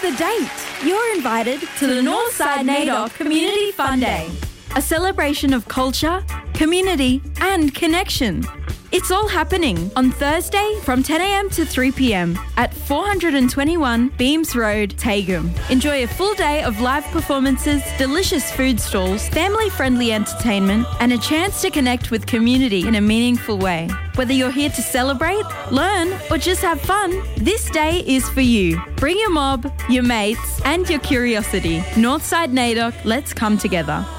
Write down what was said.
the date. You're invited to the Northside NAIDOC Community Fun Day, a celebration of culture, community and connection. It's all happening on Thursday from 10 a.m. to 3 p.m. at 421 Beams Road, Tagum. Enjoy a full day of live performances, delicious food stalls, family-friendly entertainment, and a chance to connect with community in a meaningful way. Whether you're here to celebrate, learn, or just have fun, this day is for you. Bring your mob, your mates, and your curiosity. Northside NAIDOC, let's come together.